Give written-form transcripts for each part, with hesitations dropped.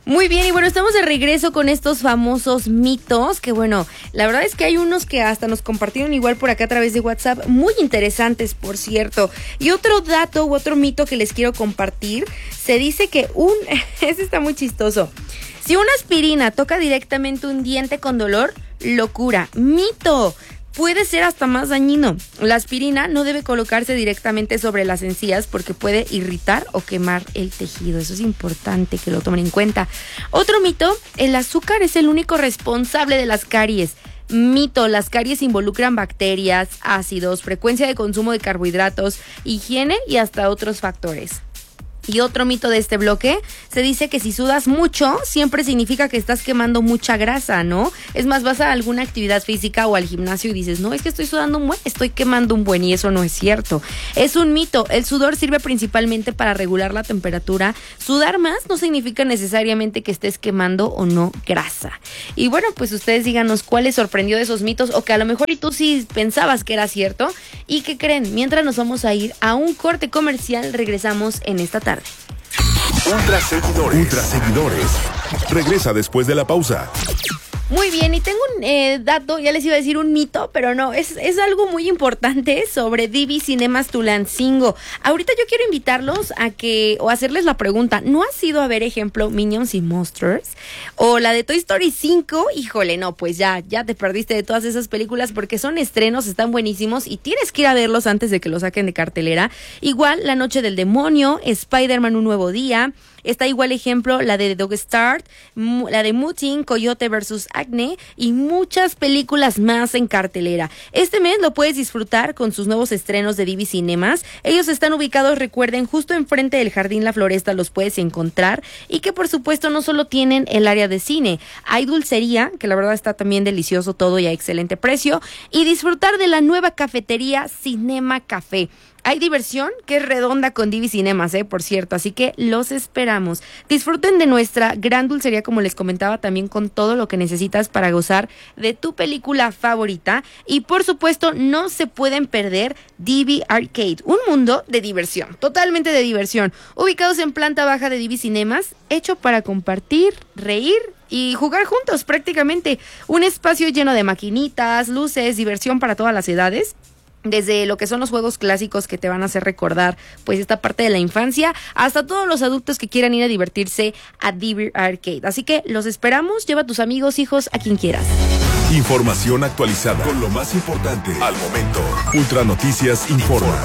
Muy bien, y bueno, estamos de regreso con estos famosos mitos, que bueno, la verdad es que hay unos que hasta nos compartieron igual por acá a través de WhatsApp, muy interesantes, por cierto. Y otro dato u otro mito que les quiero compartir, se dice que ese está muy chistoso. Si una aspirina toca directamente un diente con dolor, lo cura. Mito. Puede ser hasta más dañino. La aspirina no debe colocarse directamente sobre las encías porque puede irritar o quemar el tejido. Eso es importante que lo tomen en cuenta. Otro mito, el azúcar es el único responsable de las caries. Mito, las caries involucran bacterias, ácidos, frecuencia de consumo de carbohidratos, higiene y hasta otros factores. Y otro mito de este bloque, se dice que si sudas mucho, siempre significa que estás quemando mucha grasa, ¿no? Es más, vas a alguna actividad física o al gimnasio y dices, no, es que estoy sudando un buen, estoy quemando un buen, y eso no es cierto. Es un mito, el sudor sirve principalmente para regular la temperatura. Sudar más no significa necesariamente que estés quemando o no grasa. Y bueno, pues ustedes díganos cuál les sorprendió de esos mitos, o que a lo mejor y tú sí pensabas que era cierto. ¿Y qué creen? Mientras nos vamos a ir a un corte comercial, regresamos en esta tarde. Ultra seguidores. Regresa después de la pausa. Muy bien, y tengo un dato, ya les iba a decir un mito, pero no, es algo muy importante sobre Divi Cinemas Tulancingo. Ahorita yo quiero invitarlos o hacerles la pregunta, ¿no has ido a ver, ejemplo, Minions y Monsters? O la de Toy Story 5, híjole, no, pues ya te perdiste de todas esas películas porque son estrenos, están buenísimos y tienes que ir a verlos antes de que los saquen de cartelera. Igual, La Noche del Demonio, Spider-Man Un Nuevo Día. Está igual ejemplo la de Dog Start, la de Mutin, Coyote vs. Acne y muchas películas más en cartelera. Este mes lo puedes disfrutar con sus nuevos estrenos de Divi Cinemas. Ellos están ubicados, recuerden, justo enfrente del Jardín La Floresta, los puedes encontrar. Y que por supuesto no solo tienen el área de cine, hay dulcería, que la verdad está también delicioso todo y a excelente precio. Y disfrutar de la nueva cafetería Cinema Café. Hay diversión que es redonda con Divi Cinemas, por cierto, así que los esperamos. Disfruten de nuestra gran dulcería, como les comentaba, también con todo lo que necesitas para gozar de tu película favorita. Y por supuesto, no se pueden perder Divi Arcade, un mundo de diversión, totalmente de diversión. Ubicados en planta baja de Divi Cinemas, hecho para compartir, reír y jugar juntos prácticamente. Un espacio lleno de maquinitas, luces, diversión para todas las edades. Desde lo que son los juegos clásicos que te van a hacer recordar pues esta parte de la infancia, hasta todos los adultos que quieran ir a divertirse a Divi Arcade. Así que los esperamos, lleva a tus amigos, hijos, a quien quieras. Información actualizada con lo más importante al momento. Ultra Noticias informa.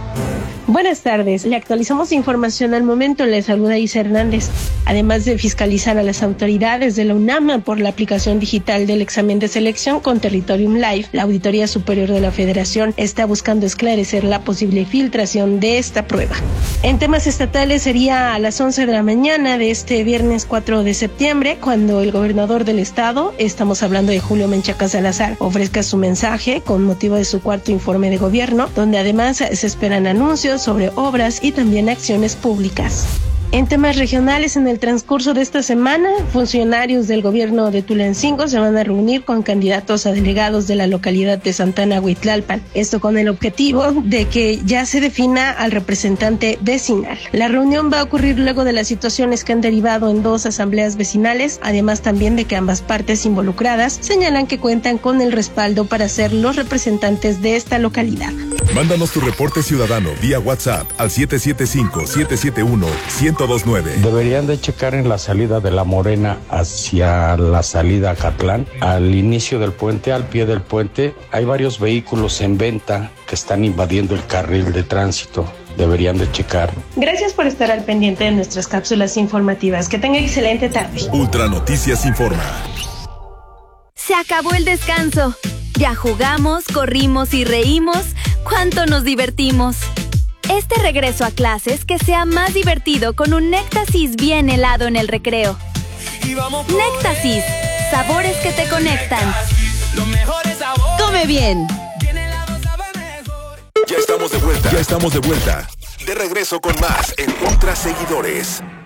Buenas tardes, le actualizamos información al momento, le saluda Isa Hernández. Además de fiscalizar a las autoridades de la UNAM por la aplicación digital del examen de selección con Territorium Live, la Auditoría Superior de la Federación está buscando esclarecer la posible filtración de esta prueba. En temas estatales sería a las 11 de la mañana de este viernes 4 de septiembre, cuando el gobernador del estado, estamos hablando de Julio Menchaca Salazar, ofrezca su mensaje con motivo de su cuarto informe de gobierno, donde además se esperan anuncios sobre obras y también acciones públicas. En temas regionales, en el transcurso de esta semana, funcionarios del gobierno de Tulancingo se van a reunir con candidatos a delegados de la localidad de Santana Huitlalpan. Esto con el objetivo de que ya se defina al representante vecinal. La reunión va a ocurrir luego de las situaciones que han derivado en 2 asambleas vecinales, además también de que ambas partes involucradas señalan que cuentan con el respaldo para ser los representantes de esta localidad. Mándanos tu reporte ciudadano vía WhatsApp al 775-771-1029. Deberían de checar en la salida de La Morena hacia la salida a Catlán. Al inicio del puente, al pie del puente, hay varios vehículos en venta que están invadiendo el carril de tránsito. Deberían de checar. Gracias por estar al pendiente de nuestras cápsulas informativas. Que tenga excelente tarde. Ultra Noticias informa. Se acabó el descanso. Ya jugamos, corrimos y reímos. ¿Cuánto nos divertimos? Este regreso a clases que sea más divertido con un Néctasis bien helado en el recreo. Néctasis, sabores que te conectan. Come bien. Ya estamos de vuelta. De regreso con más en Ultra Seguidores.